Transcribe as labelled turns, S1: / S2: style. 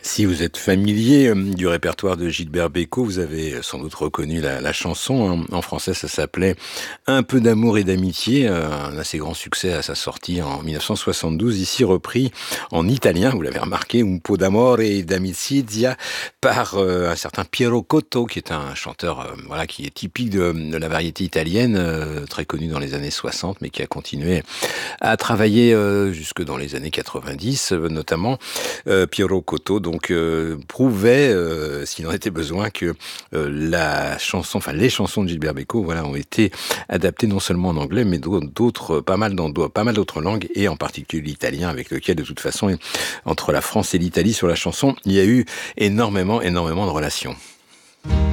S1: Si vous êtes familier du répertoire de Gilbert Bécaud, vous avez sans doute reconnu la chanson, hein. En français, ça s'appelait Un peu d'amour et d'amitié, un assez grand succès à sa sortie en 1972, ici repris en italien, vous l'avez remarqué, Un po' d'amore e d'amicizia, par un certain Piero Cotto, qui est un chanteur voilà, qui est typique de la variété italienne, très connu dans les années 60, mais qui a continué à travailler jusque dans les années 90, notamment. Piero Cotto donc prouvait, s'il en était besoin, que la chanson, enfin les chansons de Gilbert Bécaud, voilà, ont été adaptées non seulement en anglais, mais d'autres, pas mal d'autres langues, et en particulier l'italien, avec lequel de toute façon, entre la France et l'Italie sur la chanson, il y a eu énormément de relations.